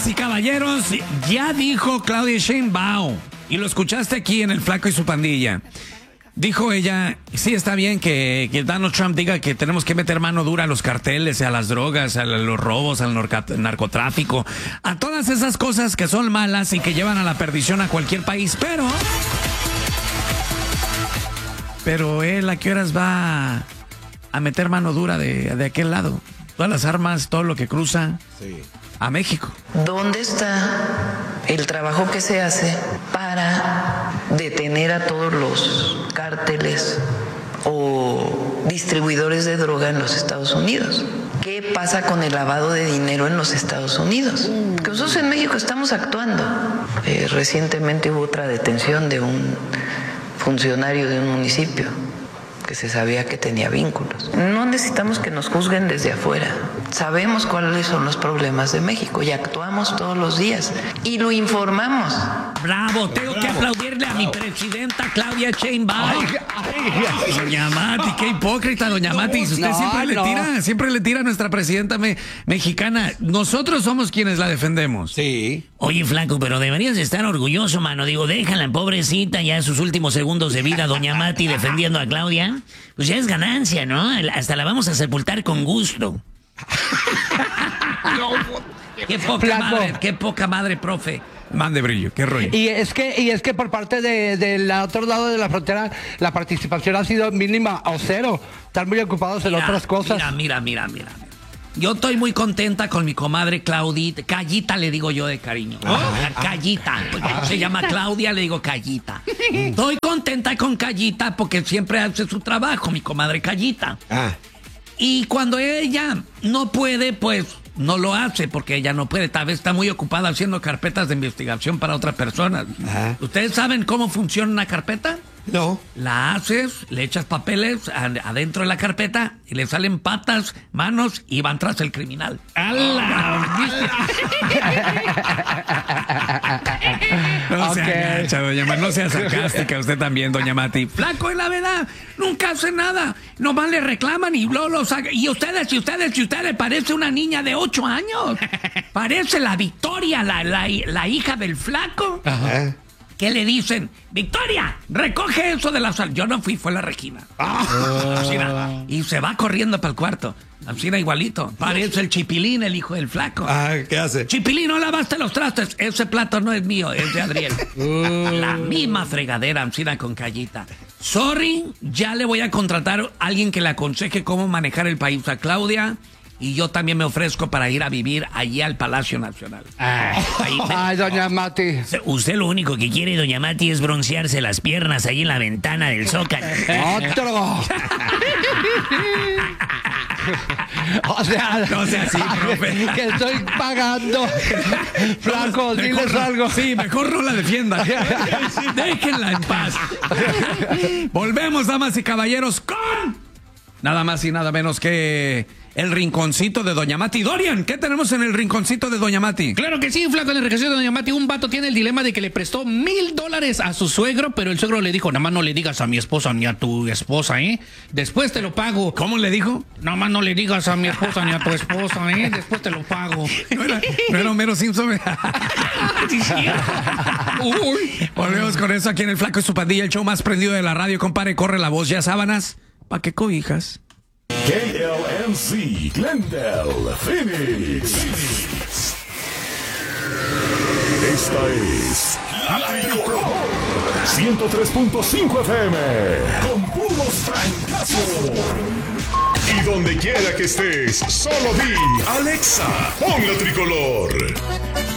Damas y caballeros, ya dijo Claudia Sheinbaum, y lo escuchaste aquí en El Flaco y su Pandilla. Dijo ella, sí está bien que Donald Trump diga que tenemos que meter mano dura a los carteles, a las drogas, a los robos, al narcotráfico, a todas esas cosas que son malas y que llevan a la perdición a cualquier país, pero él a qué horas va a meter mano dura de aquel lado. Todas las armas, todo lo que cruza a México. ¿Dónde está el trabajo que se hace para detener a todos los cárteles o distribuidores de droga en los Estados Unidos? ¿Qué pasa con el lavado de dinero en los Estados Unidos? Porque nosotros en México estamos actuando. Recientemente hubo otra detención de un funcionario de un municipio que se sabía que tenía vínculos. No necesitamos que nos juzguen desde afuera. Sabemos cuáles son los problemas de México y actuamos todos los días y lo informamos. Bravo, tengo que aplaudirle a mi presidenta Claudia Sheinbaum. Doña Mati, qué hipócrita, doña Mati. Usted siempre le tira a nuestra presidenta mexicana. Nosotros somos quienes la defendemos. Sí. Oye, flaco, pero deberías estar orgulloso, mano. Digo, déjala, pobrecita, ya en sus últimos segundos de vida, doña Mati defendiendo a Claudia. Pues ya es ganancia, ¿no? Hasta la vamos a sepultar con gusto. Qué poca madre, profe. Mande brillo, qué rollo. Y es que por parte del otro lado de la frontera la participación ha sido mínima o cero. Están muy ocupados en otras cosas. Mira. Yo estoy muy contenta con mi comadre Claudita. Callita le digo yo de cariño. Callita. Se llama Claudia, le digo Callita. Estoy contenta con Callita porque siempre hace su trabajo, mi comadre Callita. Y cuando ella no puede, pues no lo hace porque ella no puede. Tal vez está muy ocupada haciendo carpetas de investigación para otras personas. ¿Ustedes saben cómo funciona una carpeta? No. La haces, le echas papeles adentro de la carpeta y le salen patas, manos y van tras el criminal. No sea gacha, doña Mati, no sea sarcástica usted también, doña Mati. Flaco, es la verdad, nunca hace nada. Nomás le reclaman y luego lo sacan. Y ustedes, parece una niña de 8 años. Parece la Victoria, la hija del flaco. Ajá. ¿Qué le dicen? Victoria, recoge eso de la sal. Yo no fui, fue la Regina. Y se va corriendo para el cuarto. Así igualito. Parece el Chipilín, el hijo del flaco. ¿Qué hace? Chipilín, no lavaste los trastes. Ese plato no es mío, es de Adriel. La misma fregadera, Ancina con Callita. Sorry, ya le voy a contratar a alguien que le aconseje cómo manejar el país a Claudia. Y yo también me ofrezco para ir a vivir allí al Palacio Nacional. Ay, doña Mati. Usted lo único que quiere, doña Mati, es broncearse las piernas ahí en la ventana del Zócalo. ¡Otro! O sea, no sea así, profe. Que estoy pagando. Flaco, diles algo. Sí, mejor no la defienda. Déjenla en paz. Volvemos, damas y caballeros, con nada más y nada menos que el rinconcito de doña Mati. Dorian, ¿qué tenemos en el rinconcito de doña Mati? Claro que sí, flaco, en el rinconcito de doña Mati. Un vato tiene el dilema de que le prestó $1,000 a su suegro, pero el suegro le dijo, nada más no le digas a mi esposa ni a tu esposa, después te lo pago. ¿Cómo le dijo? Nada más no le digas a mi esposa ni a tu esposa, después te lo pago. No era Homero Simpson. Uy. Volvemos con eso aquí en El Flaco y su Pandilla, el show más prendido de la radio. Compadre, corre la voz, ya sábanas, ¿pa' qué cobijas? KLMC, Glendale, Phoenix. Esta es la Tricolor 103.5 FM con puros francazos. Y donde quiera que estés, solo di Alexa, pon la Tricolor.